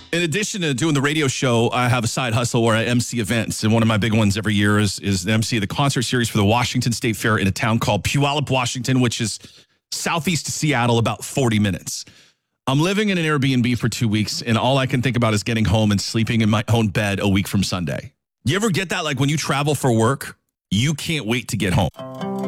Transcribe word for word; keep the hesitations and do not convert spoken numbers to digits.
In addition to doing the radio show, I have a side hustle where I M C events. And one of my big ones every year is, is the M C of the concert series for the Washington State Fair in a town called Puyallup, Washington, which is southeast of Seattle, about forty minutes. I'm living in an Airbnb for two weeks, and all I can think about is getting home and sleeping in my own bed a week from Sunday. You ever get that? Like when you travel for work, you can't wait to get home.